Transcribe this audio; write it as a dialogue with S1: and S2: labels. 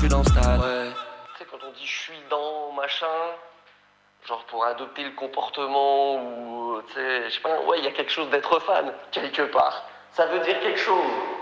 S1: suis dans le stade. Ouais.
S2: Tu sais, quand on dit je suis dans machin, genre pour adopter le comportement ou, tu sais, je sais pas, ouais, il y a quelque chose d'être fan, quelque part. Ça veut dire quelque chose.